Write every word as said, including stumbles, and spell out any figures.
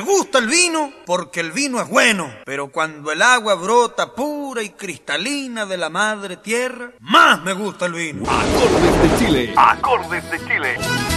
gusta el vino porque el vino es bueno, pero cuando el agua brota pura y cristalina de la madre tierra, más me gusta el vino. Acordes de Chile. Acordes de Chile.